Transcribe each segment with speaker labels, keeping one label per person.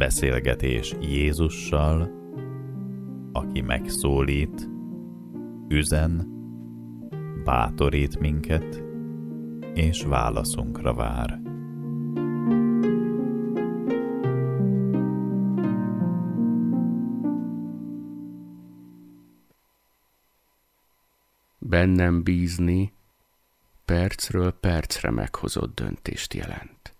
Speaker 1: Beszélgetés Jézussal, aki megszólít, üzen, bátorít minket, és válaszunkra vár.
Speaker 2: Bennem bízni percről percre meghozott döntést jelent.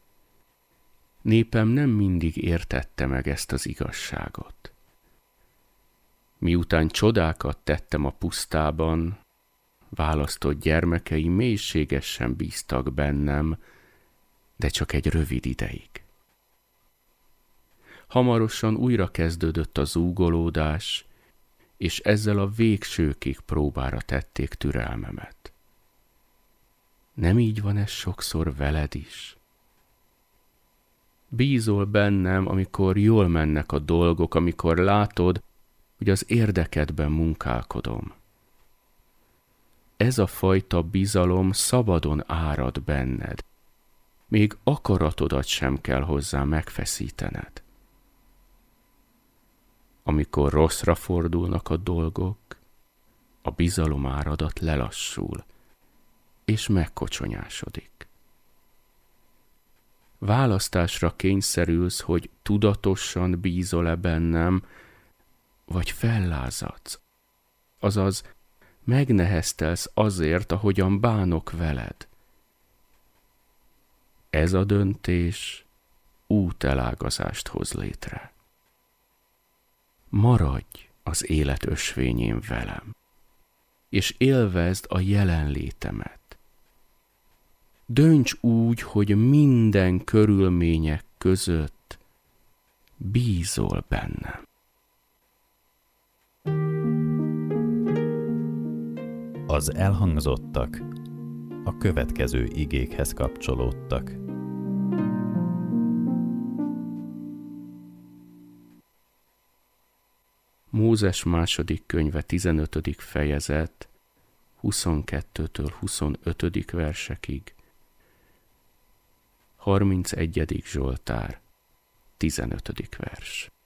Speaker 2: Népem nem mindig értette meg ezt az igazságot. Miután csodákat tettem a pusztában, választott gyermekei mélységesen bíztak bennem, de csak egy rövid ideig. Hamarosan újra kezdődött a zúgolódás, és ezzel a végsőkig próbára tették türelmemet. Nem így van ez sokszor veled is? Bízol bennem, amikor jól mennek a dolgok, amikor látod, hogy az érdekedben munkálkodom. Ez a fajta bizalom szabadon árad benned, még akaratodat sem kell hozzá megfeszítened. Amikor rosszra fordulnak a dolgok, a bizalom áradat lelassul, és megkocsonyásodik. Választásra kényszerülsz, hogy tudatosan bízol-e bennem, vagy fellázadsz, azaz megneheztelsz azért, ahogyan bánok veled. Ez a döntés útelágazást hoz létre. Maradj az élet ösvényén velem, és élvezd a jelenlétemet. Dönts úgy, hogy minden körülmények között bízol bennem.
Speaker 1: Az elhangzottak a következő igékhez kapcsolódtak.
Speaker 2: Mózes második könyve 15. fejezet 22-től 25. versekig, 31. Zsoltár 15. vers.